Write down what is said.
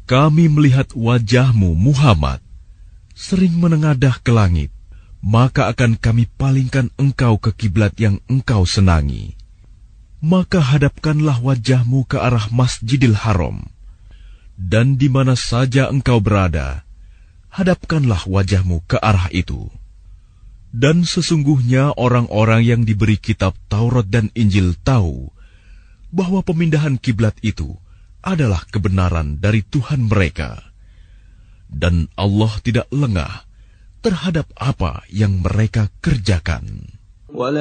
Kami melihat wajahmu, Muhammad, sering menengadah ke langit, maka akan kami palingkan engkau ke kiblat yang engkau senangi. Maka hadapkanlah wajahmu ke arah Masjidil Haram, dan di mana saja engkau berada, hadapkanlah wajahmu ke arah itu. Dan sesungguhnya orang-orang yang diberi kitab Taurat dan Injil tahu bahwa pemindahan kiblat itu adalah kebenaran dari Tuhan mereka, dan Allah tidak lengah terhadap apa yang mereka kerjakan.